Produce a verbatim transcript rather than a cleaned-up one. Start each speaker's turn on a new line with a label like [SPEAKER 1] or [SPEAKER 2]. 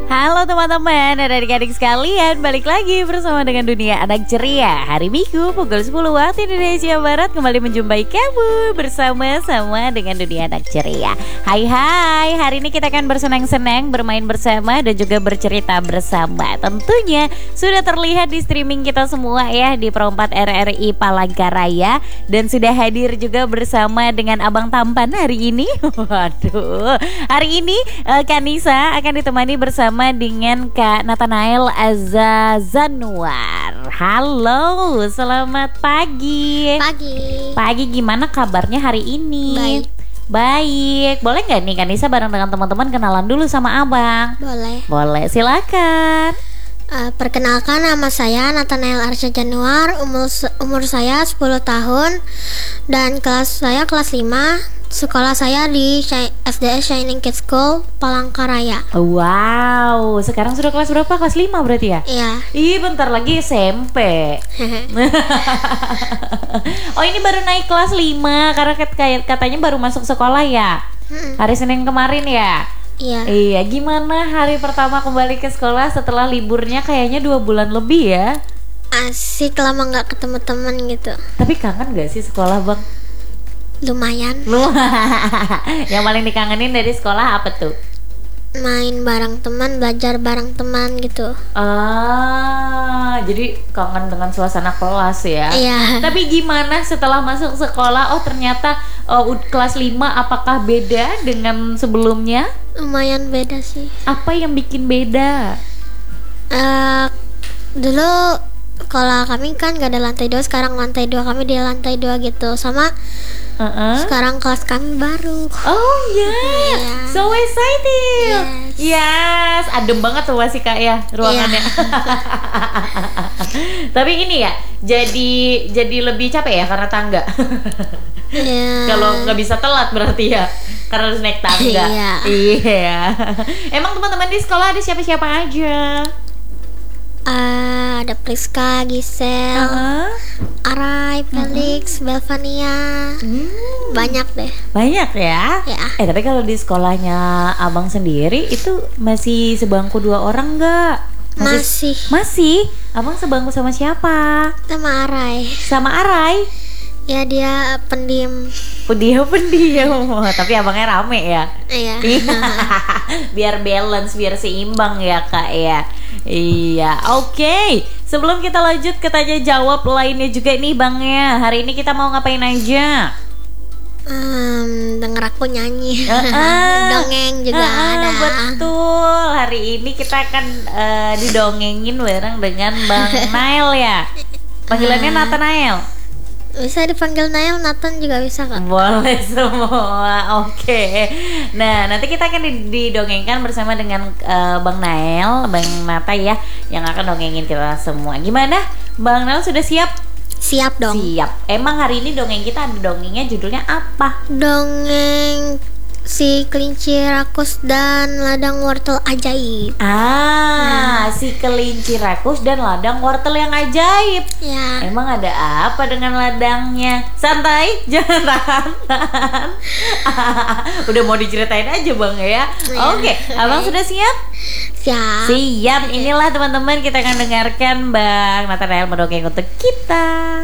[SPEAKER 1] Halo teman-teman dan adik-adik sekalian, balik lagi bersama dengan Dunia Anak Ceria. Hari Minggu pukul sepuluh waktu Indonesia Barat kembali menjumpai kamu bersama-sama dengan Dunia Anak Ceria. Hai hai, hari ini kita akan bersenang-senang, bermain bersama dan juga bercerita bersama. Tentunya sudah terlihat di streaming kita semua ya, di Pro empat R R I Palangkaraya. Dan sudah hadir juga bersama dengan Abang Tampan hari ini. Waduh, hari ini uh, Kanisa akan ditemani bersama dengan Kak Nathanael Azazanwar. Halo, selamat pagi.
[SPEAKER 2] Pagi.
[SPEAKER 1] Pagi, gimana kabarnya hari ini?
[SPEAKER 2] Baik.
[SPEAKER 1] Baik. Boleh nggak nih Kanisa bareng dengan teman-teman kenalan dulu sama Abang?
[SPEAKER 2] Boleh.
[SPEAKER 1] Boleh, silakan.
[SPEAKER 2] Uh, perkenalkan, nama saya Nathanael Arsya Januar, umur umur saya sepuluh tahun dan kelas saya kelas lima. Sekolah saya di S D S Shining Kids School Palangkaraya.
[SPEAKER 1] Wow, sekarang sudah kelas berapa? Kelas lima berarti ya?
[SPEAKER 2] Iya.
[SPEAKER 1] Ih, bentar lagi S M P. Oh, ini baru naik kelas lima karena kayak katanya baru masuk sekolah ya? Hari Senin kemarin ya?
[SPEAKER 2] Iya.
[SPEAKER 1] Iya, gimana hari pertama kembali ke sekolah setelah liburnya kayaknya dua bulan lebih ya?
[SPEAKER 2] Asik, lama nggak ketemu teman gitu.
[SPEAKER 1] Tapi kangen gak sih sekolah, Bang?
[SPEAKER 2] Lumayan.
[SPEAKER 1] Lu yang paling dikangenin dari sekolah apa tuh?
[SPEAKER 2] Main bareng teman, belajar bareng teman gitu.
[SPEAKER 1] Ah, jadi kangen dengan suasana kelas ya?
[SPEAKER 2] Iya.
[SPEAKER 1] Tapi gimana setelah masuk sekolah? Oh, ternyata uh, kelas lima apakah beda dengan sebelumnya?
[SPEAKER 2] Lumayan beda sih.
[SPEAKER 1] Apa yang bikin beda?
[SPEAKER 2] Uh, dulu sekolah kami kan gak ada lantai dua, sekarang lantai dua, kami di lantai dua gitu. Sama
[SPEAKER 1] Uh-uh.
[SPEAKER 2] sekarang kelas kami baru.
[SPEAKER 1] Oh ya, yeah. yeah. So excited.
[SPEAKER 2] Yes.
[SPEAKER 1] Yes, adem banget tuh masih Kak ya ruangannya. Yeah. Tapi ini ya, jadi jadi lebih capek ya karena tangga.
[SPEAKER 2] Yeah.
[SPEAKER 1] Kalau nggak bisa telat berarti ya, karena harus naik tangga. Iya.
[SPEAKER 2] Yeah.
[SPEAKER 1] Yeah. Emang teman-teman di sekolah ada siapa-siapa aja?
[SPEAKER 2] Uh, ada Priska, Gisel,
[SPEAKER 1] uh-huh.
[SPEAKER 2] Arai, Felix, uh-huh. Belvania, hmm. banyak deh.
[SPEAKER 1] Banyak ya?
[SPEAKER 2] Ya.
[SPEAKER 1] Eh tapi kalau di sekolahnya Abang sendiri itu masih sebangku dua orang nggak?
[SPEAKER 2] Masih.
[SPEAKER 1] Masih. Masih? Abang sebangku sama siapa?
[SPEAKER 2] Sama Arai.
[SPEAKER 1] Sama Arai?
[SPEAKER 2] Ya, dia pendiam.
[SPEAKER 1] Dia pendiam, oh, tapi abangnya rame ya?
[SPEAKER 2] Iya.
[SPEAKER 1] Biar balance, biar seimbang ya Kak ya. Iya, oke. Okay. Sebelum kita lanjut ke tanya jawab lainnya juga nih Bangnya, hari ini kita mau ngapain aja?
[SPEAKER 2] Um, denger aku nyanyi.
[SPEAKER 1] uh-uh.
[SPEAKER 2] Dongeng juga uh-uh, ada.
[SPEAKER 1] Betul, hari ini kita akan uh, didongengin bareng dengan Bang Nael ya. Panggilannya uh. Nathanael.
[SPEAKER 2] Bisa dipanggil Nael, Nathan juga bisa Kak.
[SPEAKER 1] Boleh semua, oke. Okay. Nah, nanti kita akan didongengkan bersama dengan uh, Bang Nael, Bang Nata ya, yang akan dongengin kita semua. Gimana? Bang Nael sudah siap?
[SPEAKER 2] Siap dong.
[SPEAKER 1] Siap. Emang hari ini dongeng kita ada dongengnya judulnya apa?
[SPEAKER 2] Dongeng si kelinci rakus dan ladang wortel ajaib.
[SPEAKER 1] Ah, nah. Si kelinci rakus dan ladang wortel yang ajaib.
[SPEAKER 2] Ya.
[SPEAKER 1] Emang ada apa dengan ladangnya? Santai, jangan tahan-tahan. Udah mau diceritain aja Bang ya. ya. Oke, okay. Abang sudah siap?
[SPEAKER 2] Siap.
[SPEAKER 1] Siap. Inilah teman-teman, kita akan dengarkan Bang Nathanael mendongeng untuk kita.